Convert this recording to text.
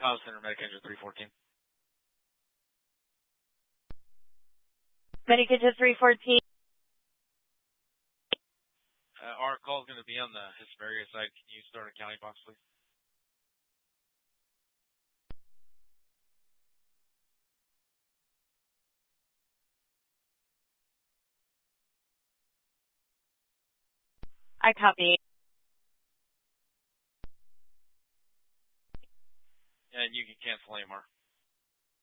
Comm Center, Medic Engine 314. Medic Engine 314. Our call is going to be on the Hesperia side. Can you start a county box, please? I copy. And you can cancel AMR.